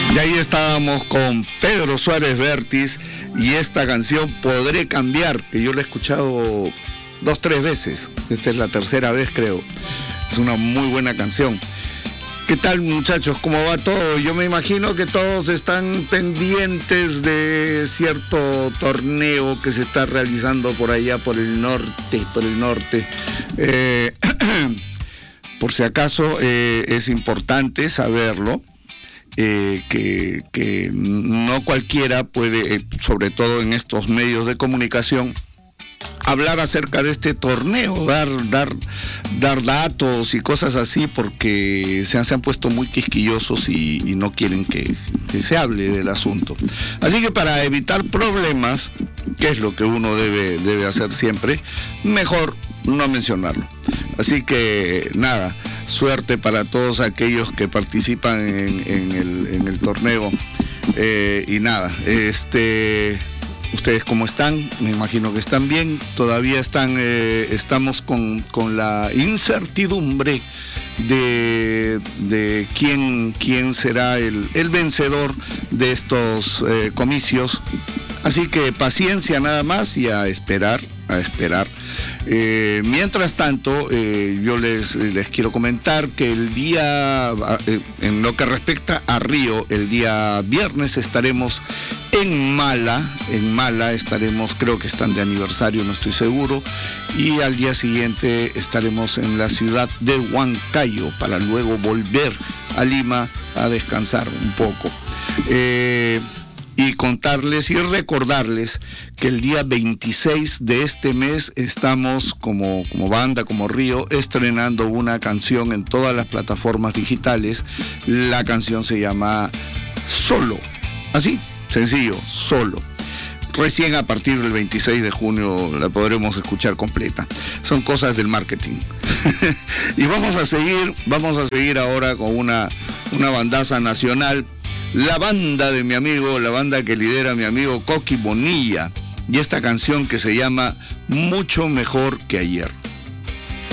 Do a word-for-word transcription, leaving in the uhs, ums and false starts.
Y ahí estábamos con Pedro Suárez Vértiz y esta canción Podré Cambiar, que yo la he escuchado dos, tres veces. Esta es la tercera vez, creo. Es una muy buena canción. ¿Qué tal, muchachos? ¿Cómo va todo? Yo me imagino que todos están pendientes de cierto torneo que se está realizando por allá, por el norte, por el norte. Eh, por si acaso, eh, es importante saberlo. Eh, que, que no cualquiera puede, eh, sobre todo en estos medios de comunicación, hablar acerca de este torneo, dar, dar, dar datos y cosas así, porque se han, se han puesto muy quisquillosos y, y no quieren que, que se hable del asunto. Así que para evitar problemas, que es lo que uno debe, debe hacer siempre, mejor no mencionarlo. Así que nada, suerte para todos aquellos que participan en, en, el, en el torneo. Eh, y nada, este, ¿ustedes cómo están? Me imagino que están bien. Todavía están, eh, estamos con, con la incertidumbre de, de quién, quién será el, el vencedor de estos eh, comicios. Así que paciencia nada más y a esperar, a esperar. Eh, mientras tanto, eh, yo les, les quiero comentar que el día, eh, en lo que respecta a Río, el día viernes estaremos en Mala, en Mala estaremos, creo que están de aniversario, no estoy seguro, y al día siguiente estaremos en la ciudad de Huancayo para luego volver a Lima a descansar un poco. Eh, Y contarles y recordarles que el día veintiséis de este mes estamos como, como banda, como Río, estrenando una canción en todas las plataformas digitales. La canción se llama Solo. Así, sencillo, Solo. Recién a partir del veintiséis de junio la podremos escuchar completa. Son cosas del marketing. Y vamos a seguir, vamos a seguir ahora con una, una bandaza nacional. La banda de mi amigo, la banda que lidera mi amigo Coqui Bonilla, y esta canción que se llama Mucho Mejor que Ayer.